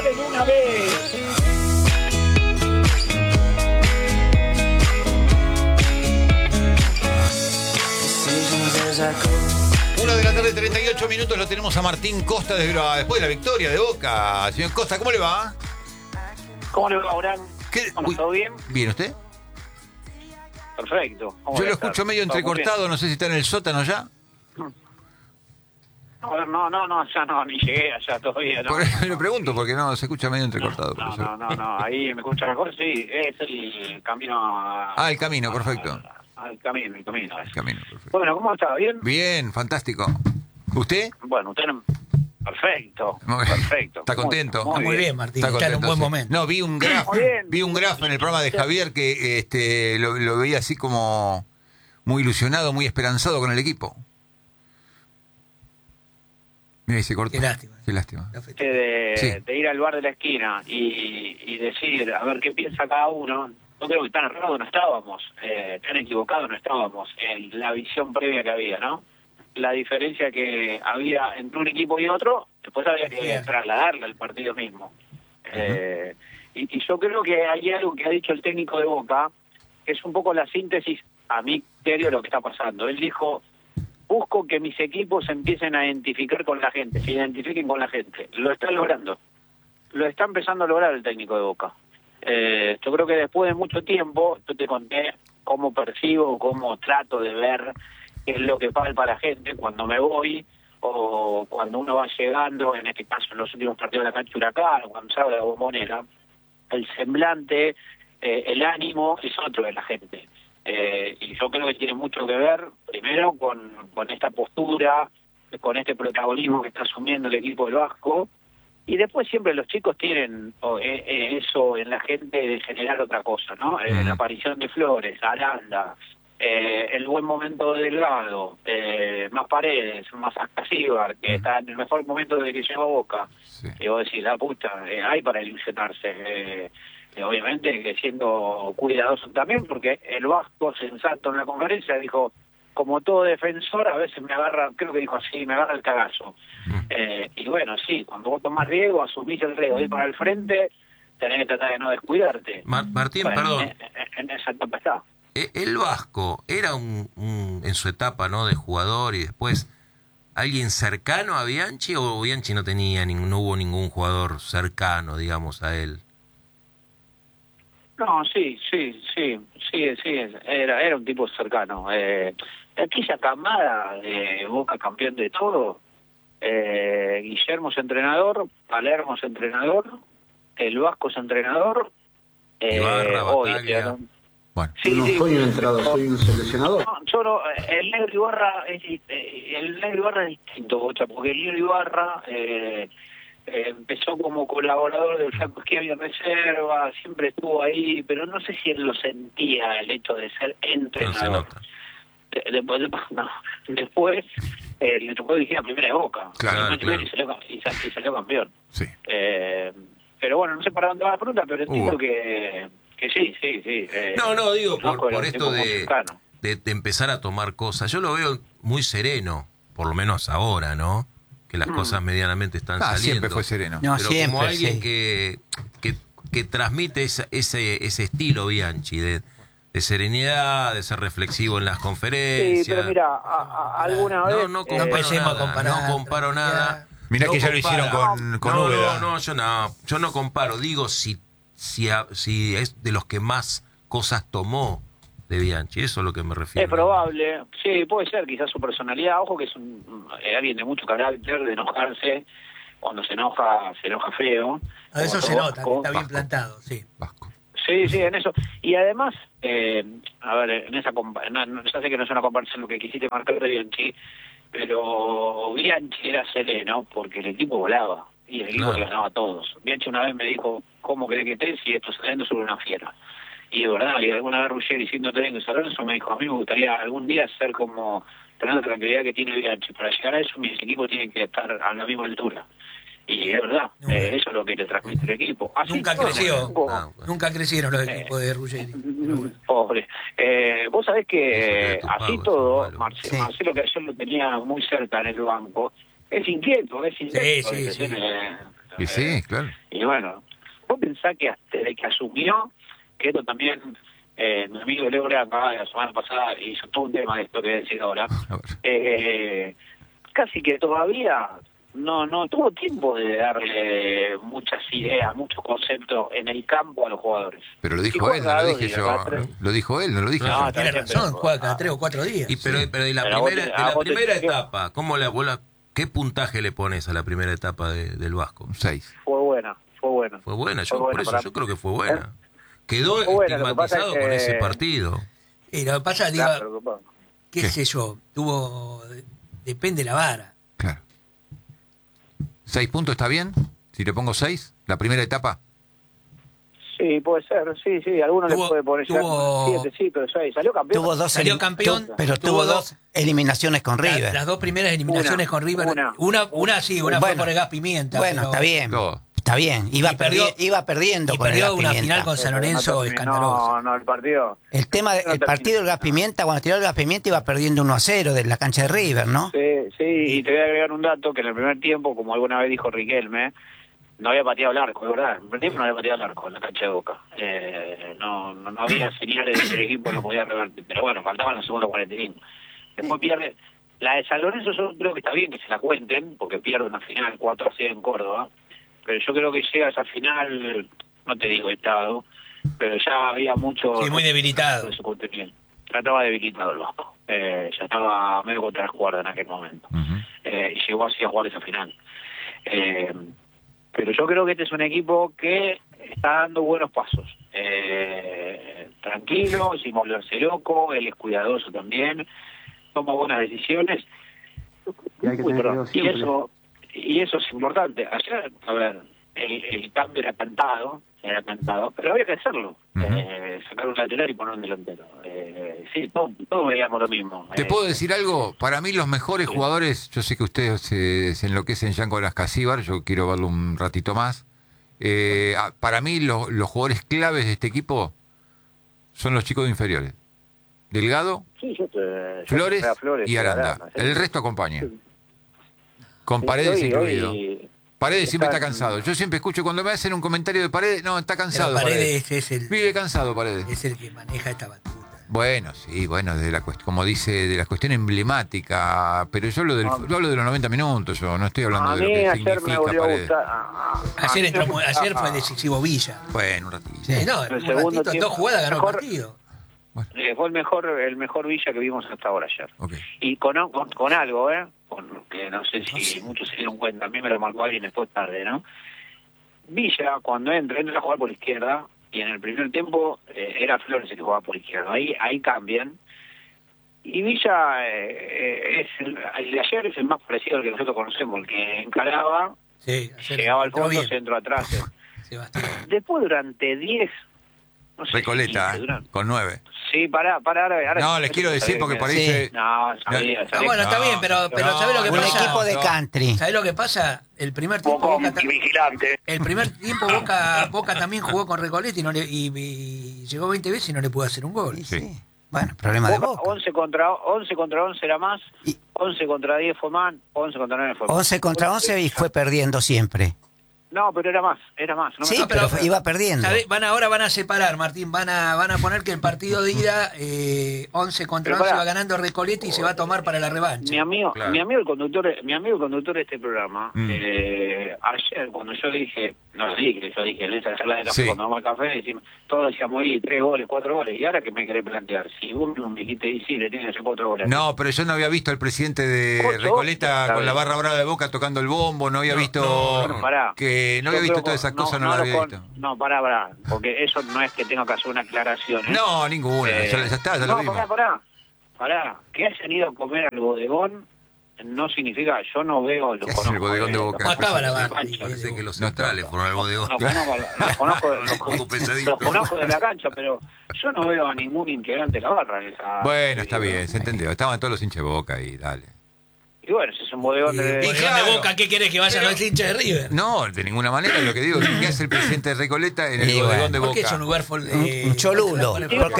de una vez. Una de la tarde, 38 minutos, lo tenemos a Martín Costa después de la victoria de Boca. Señor Costa, ¿cómo le va? ¿Cómo le va, Aurán? Bueno, ¿todo bien? ¿Bien usted? Perfecto. Yo lo escucho medio entrecortado, no sé si está en el sótano ya. A ver, no, ya no, ni llegué allá todavía. No, le pregunto porque no, se escucha medio entrecortado. No, ahí me escucha mejor, sí, es el camino el camino, perfecto. El camino. El camino, perfecto. Bueno, ¿cómo está? ¿Bien? Bien, fantástico. ¿Usted? Bueno, usted perfecto, perfecto. ¿Está contento? Muy bien, Martín, está en un buen momento. No, vi un grafo en el programa de Javier que lo veía así como muy ilusionado, muy esperanzado con el equipo. Mira, se cortó. Qué lástima. De ir al bar de la esquina y decir, a ver qué piensa cada uno. No creo que tan errado no estábamos, tan equivocado no estábamos en la visión previa que había, ¿no? La diferencia que había entre un equipo y otro, después había que trasladarla al partido mismo. Y yo creo que hay algo que ha dicho el técnico de Boca, que es un poco la síntesis, a mi criterio, de lo que está pasando. Él dijo, busco que mis equipos se empiecen a identificar con la gente, se identifiquen con la gente. Lo está logrando. Lo está empezando a lograr el técnico de Boca. Yo creo que después de mucho tiempo, yo te conté cómo percibo, cómo trato de ver qué es lo que palpa la gente cuando me voy o cuando uno va llegando, en este caso en los últimos partidos de la cancha Huracán o cuando salgo de la Bombonera, el semblante, el ánimo es otro de la gente. Y yo creo que tiene mucho que ver, primero, con esta postura, con este protagonismo que está asumiendo el equipo del Vasco, y después siempre los chicos tienen eso en la gente de generar otra cosa, ¿no? La aparición de Flores, Aranda, el buen momento de Delgado, más Paredes, más Ascasíbar, que está en el mejor momento desde que llegó a Boca. Sí. Y vos decís, la puta, hay para ilusionarse. Obviamente que siendo cuidadoso también, porque el Vasco sensato en la conferencia dijo, como todo defensor, a veces me agarra, creo que dijo así, me agarra el cagazo. Y bueno, sí, cuando vos tomás riesgo, asumís el riesgo de ir para el frente, tenés que tratar de no descuidarte. Martín, bueno, perdón. En esa etapa está. El Vasco era en su etapa, ¿no?, de jugador y después alguien cercano a Bianchi, o Bianchi no tenía no hubo ningún jugador cercano, digamos, a él. No, sí, era un tipo cercano. Aquella camada de Boca campeón de todo, Guillermo es entrenador, Palermo es entrenador, el Vasco es entrenador, Ibarra, Bataglia. Bueno, sí, no soy un entrenador, soy un seleccionador. No, yo no, el Negro Ibarra es distinto, Bocha, porque el Negro Ibarra empezó como colaborador del Flaco Schiavi en reserva, siempre estuvo ahí, pero no sé si él lo sentía, el hecho de ser entrenador. No se nota. Después le tocó dirigir a Primera de Boca, claro. Y salió campeón. Sí. Pero bueno, no sé para dónde va la pregunta, pero entiendo que sí. No, digo, por esto de empezar a tomar cosas. Yo lo veo muy sereno, por lo menos ahora, ¿no? Que las cosas medianamente están saliendo. Siempre fue sereno. No, siempre, como alguien sí. que transmite ese estilo Bianchi de serenidad, de ser reflexivo en las conferencias. Sí, pero mira, alguna vez... No comparo nada. Mirá que ya lo hicieron con Úbeda. Yo no comparo. Digo, si es de los que más cosas tomó de Bianchi, eso es lo que me refiero. Es probable, sí, puede ser, quizás su personalidad, ojo que es alguien de mucho carácter, de enojarse, cuando se enoja feo. A eso se nota, que está bien Vasco. plantado, sí. Vasco. Sí, en eso. Y además, a ver, en esa ya sé que no es una comparación lo que quisiste marcar de Bianchi, pero Bianchi era sereno porque el equipo volaba y el equipo le ganaba a todos. Bianchi una vez me dijo, ¿cómo querés que estés si esto saliendo sobre una fiera? Y de verdad, y alguna vez Ruggeri diciendo tengo que San Lorenzo me dijo, a mí me gustaría algún día ser como, tener la tranquilidad que tiene Bianchi. Para llegar a eso, mis equipos tienen que estar a la misma altura. Y es verdad, eso es lo que le transmite el equipo. Así Nunca crecieron los equipos de Ruggeri. Pobre. Vos sabés que así todo, Marcelo, que ayer lo tenía muy cerca en el banco, es inquieto. Sí. Y sí, claro. Y bueno, vos pensás que desde que asumió, que esto también, mi amigo Leo acá la semana pasada hizo todo un tema de esto que voy a decir ahora, casi que todavía no tuvo tiempo de darle muchas ideas, muchos conceptos en el campo a los jugadores. Pero lo dijo él, no lo dije yo. Lo dijo él, no lo dije yo. No, tiene razón, juega cada 3 o 4 días. Pero de la primera etapa, ¿qué puntaje le pones a la primera etapa del Vasco? Un 6. Fue buena. Fue buena, yo creo que fue buena. Quedó estigmatizado con ese partido. Y lo que pasa, qué sé yo, depende de la vara. Claro. 6 puntos, ¿está bien? Si le pongo 6, la primera etapa. Sí, puede ser, sí, algunos le puede poner 7, sí, pero 6. Salió campeón. Pero tuvo 2 eliminaciones con River. Las 2 primeras eliminaciones con River. Una fue por el Gas Pimienta. Bueno, pero... está bien. Está bien, iba perdiendo y con perdió el Gas una Pimienta. final con San Lorenzo escandalosa. No, el partido. El partido del Gas Pimienta, cuando tiró el Gas Pimienta iba perdiendo 1-0 de la cancha de River, ¿no? Sí, y te voy a agregar un dato que en el primer tiempo, como alguna vez dijo Riquelme, no había pateado el arco, es verdad. En el primer tiempo no había pateado el arco en la cancha de Boca. No había señales de que el equipo no podía revertir. Pero bueno, faltaban los segundos 45. Después pierde. La de San Lorenzo yo creo que está bien que se la cuenten, porque pierde una final 4-0 en Córdoba. Pero yo creo que llega a esa final, no te digo estado, pero ya había mucho... Sí, muy debilitado. Ya estaba debilitado el Vasco. Ya estaba medio contra las cuerdas en aquel momento. Y llegó así a jugar esa final. Pero yo creo que este es un equipo que está dando buenos pasos. Tranquilo, sin volverse loco, él es cuidadoso también, toma buenas decisiones. Y eso es importante. Ayer, a ver, el cambio era cantado, pero había que hacerlo. Sacar un lateral y poner un delantero. Sí, todos veíamos lo mismo. ¿Te puedo decir algo? Para mí los mejores jugadores, yo sé que ustedes se enloquecen ya con las Casíbar, yo quiero verlo un ratito más. Para mí los jugadores claves de este equipo son los chicos inferiores. Delgado, Flores y Aranda. El resto acompaña. Con Paredes incluido. Paredes siempre está cansado. Yo siempre escucho cuando me hacen un comentario de Paredes, no, está cansado. Paredes vive cansado Paredes. Es el que maneja esta batuta. Bueno, sí, como dice, de la cuestión emblemática, pero yo hablo de los 90 minutos, yo no estoy hablando de lo que significa Paredes. Ayer fue decisivo Villa. Bueno, un ratito. Sí, no, un ratito, 2 jugadas ganó el partido. Bueno. Fue el mejor Villa que vimos hasta ahora ayer. Okay. Y con algo, que no sé si muchos se dieron cuenta, a mí me lo marcó alguien después tarde, ¿no? Villa, cuando entra a jugar por izquierda, y en el primer tiempo era Flores el que jugaba por izquierda. Ahí cambian. Y Villa, el de ayer es el más parecido al que nosotros conocemos, el que encaraba, llegaba al fondo, centro atrás. Después durante 10... No sé, Recoleta, 15, con 9. Sí, pará. Ahora no, les quiero decir porque parece... Sí. No, sabía. Bueno, está bien, pero ¿sabés lo que pasa? Un equipo de country. ¿Sabés lo que pasa? El primer tiempo Boca también jugó con Recoleta y llegó 20 veces y no le pudo hacer un gol. Sí. Bueno, problema de Boca. 11 contra 11 era más, 11 contra 10 fue más, 11 contra 9 fue más. 11 contra 11 y fue perdiendo siempre. No, pero era más. No sí, pero iba perdiendo. Ahora van a separar, Martín. Van a poner que el partido de ida 11 contra 11 va ganando Recoleta y se va a tomar para la revancha. Mi amigo el conductor de este programa, ayer cuando yo dije, en esa charla de café, cuando vamos al café, decimos, todos decíamos, 3 goles, 4 goles. Y ahora que me querés plantear, si vos me dijiste, sí, le tienes que hacer 4 goles. No, pero yo no había visto al presidente de Recoleta con la barra brava de Boca tocando el bombo, no había visto no había visto todas esas cosas, no las había visto. No, pará, porque eso no es que tenga que hacer una aclaración. No, ninguna, ya está, ya lo vimos. Pará, que hayan ido a comer al bodegón no significa, yo no veo los conozco. El bodegón de Boca. Acaba la barra. Parece que los centrales fueron al bodegón. Los conozco de la cancha, pero yo no veo a ningún integrante de la barra. Bueno, está bien, se entendió. Estaban todos los hinchas de Boca ahí, dale. Y bueno, si es un bodegón de Boca, ¿qué querés que vayan los hinchas de River? No, de ninguna manera. Lo que digo, ¿qué hace el presidente de Recoleta en el bodegón de Boca? ¿Por qué es un lugar un cholulo?